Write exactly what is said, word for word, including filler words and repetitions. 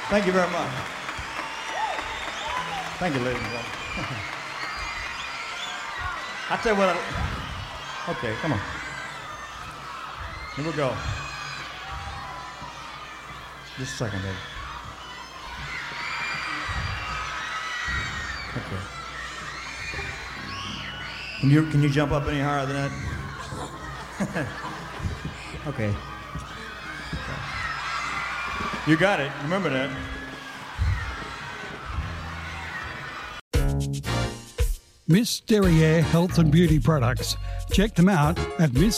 Thank you very much. Thank you, ladies and gentlemen. I tell you what. I, okay, come on. Here we go. Just a second, baby. Okay. Can you can you jump up any higher than that? Okay. You got it. Remember that. Miss Derriere Health and Beauty Products. Check them out at miss